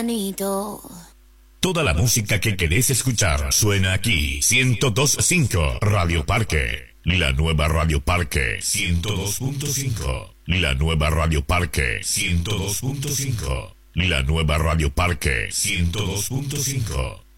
veranito. Toda la música que querés escuchar suena aquí. 102.5 Radio Parque. La nueva Radio Parque 102.5. La nueva Radio Parque 102.5. La nueva Radio Parque 102.5.